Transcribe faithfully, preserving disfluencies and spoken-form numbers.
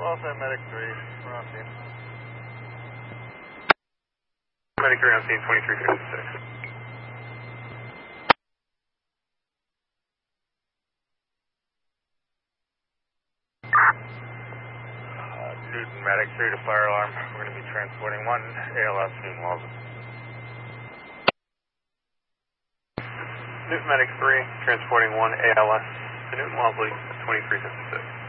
Wellside Medic three, we're on scene. Medic three on scene, twenty-three fifty-six. Uh, Newton Medic three to fire alarm. We're going to be transporting one A L S Newton Walls. Newton Medic three, transporting one A L S to Newton Wellesley, twenty-three fifty-six.